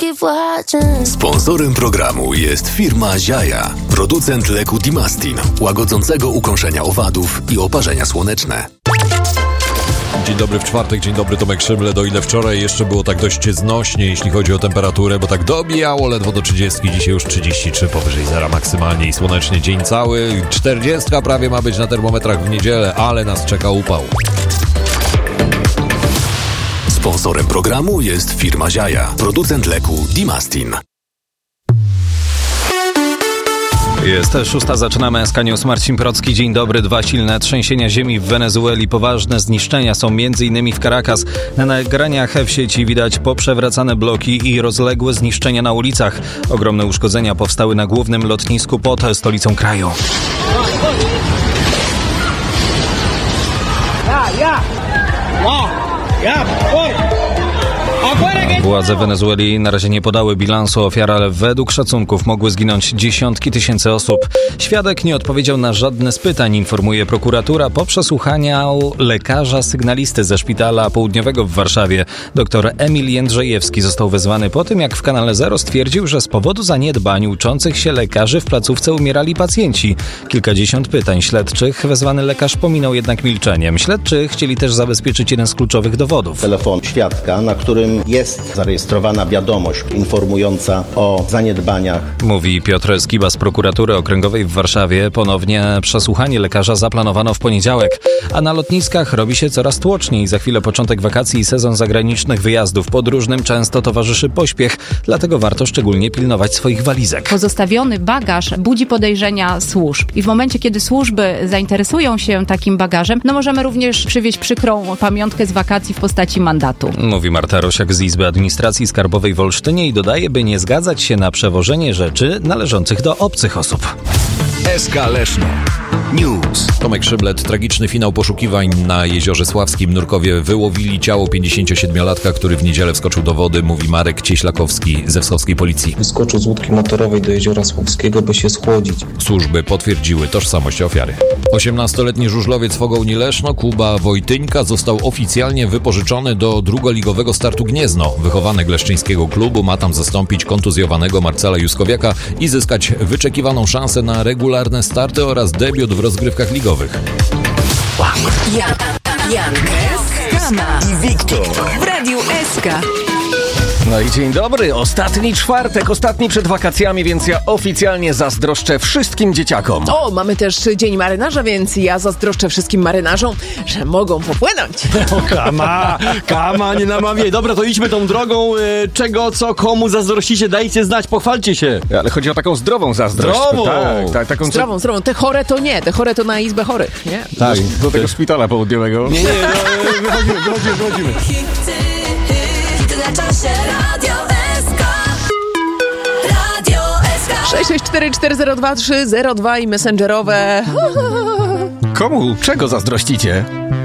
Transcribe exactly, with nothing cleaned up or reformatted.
Sponsorem programu jest firma Ziaja, producent leku Dimastin, łagodzącego ukąszenia owadów i oparzenia słoneczne. Dzień dobry w czwartek, dzień dobry, Tomek Szymle. Do ile wczoraj jeszcze było tak dość znośnie, jeśli chodzi o temperaturę, bo tak dobijało ledwo do trzydziestki, dzisiaj już trzydzieści trzy powyżej zera maksymalnie i słonecznie dzień cały. czterdziestka prawie ma być na termometrach w niedzielę, ale nas czeka upał. Sponsorem programu jest firma Ziaja, producent leku Dimastin. Jest szósta, zaczynamy S K News. Marcin Procki, dzień dobry. Dwa silne trzęsienia ziemi w Wenezueli. Poważne zniszczenia są m.in. w Caracas. Na nagraniach w sieci widać poprzewracane bloki i rozległe zniszczenia na ulicach. Ogromne uszkodzenia powstały na głównym lotnisku pod stolicą kraju. Ja, ja! No! Ja! Władze Wenezueli na razie nie podały bilansu ofiar, ale według szacunków mogły zginąć dziesiątki tysięcy osób. Świadek nie odpowiedział na żadne z pytań, informuje prokuratura po przesłuchaniu lekarza sygnalisty ze szpitala południowego w Warszawie. Doktor Emil Jędrzejewski został wezwany po tym, jak w Kanale Zero stwierdził, że z powodu zaniedbań uczących się lekarzy w placówce umierali pacjenci. Kilkadziesiąt pytań śledczych wezwany lekarz pominął jednak milczeniem. Śledczy chcieli też zabezpieczyć jeden z kluczowych dowodów. Telefon świadka, na którym jest zarejestrowana wiadomość informująca o zaniedbaniach. Mówi Piotr Skiba z prokuratury okręgowej w Warszawie. Ponownie przesłuchanie lekarza zaplanowano w poniedziałek, a na lotniskach robi się coraz tłoczniej. Za chwilę początek wakacji i sezon zagranicznych wyjazdów. Podróżnym często towarzyszy pośpiech, dlatego warto szczególnie pilnować swoich walizek. Pozostawiony bagaż budzi podejrzenia służb i w momencie, kiedy służby zainteresują się takim bagażem, no możemy również przywieźć przykrą pamiątkę z wakacji w postaci mandatu. Mówi Marta Rosiak z Izby Administracji Skarbowej w Olsztynie i dodaje, by nie zgadzać się na przewożenie rzeczy należących do obcych osób. S K Leszno News. Tomek Szyblet, tragiczny finał poszukiwań na Jeziorze Sławskim. Nurkowie wyłowili ciało pięćdziesięciosiedmiolatka, który w niedzielę wskoczył do wody, mówi Marek Cieślakowski ze wschodniej policji. Wyskoczył z łódki motorowej do Jeziora Sławskiego, by się schłodzić. Służby potwierdziły tożsamość ofiary. osiemnastoletni żużlowiec Fogołni Leszno, Kuba Wojtyńka, został oficjalnie wypożyczony do drugoligowego Startu Gniezno. Wychowanek leszczyńskiego klubu ma tam zastąpić kontuzjowanego Marcela Juskowiaka i zyskać wyczekiwaną szansę na regularne starty oraz debiut w rozgrywkach ligowych. Jan, Jan, Kama i Wiktor w Radiu S K. No i dzień dobry, ostatni czwartek, ostatni przed wakacjami, więc ja oficjalnie zazdroszczę wszystkim dzieciakom. O, mamy też Dzień Marynarza, więc ja zazdroszczę wszystkim marynarzom, że mogą popłynąć. O, kama, kama, nie namawiaj. Dobra, to idźmy tą drogą. Czego, co, komu zazdrościcie, dajcie znać, pochwalcie się. Ale chodzi o taką zdrową zazdrość. Zdrową. Tak, tak, taką Zdrową, zdrową. Te chore to nie, te chore to na Izbę Chorych, nie? Tak, do, do tego szpitala południowego. Nie, nie, no, wychodzimy, wychodzimy, wychodzimy. Radio S K. Radio S K. sześć sześć cztery cztery zero dwa trzy zero dwa i messengerowe. Komu czego zazdrościcie?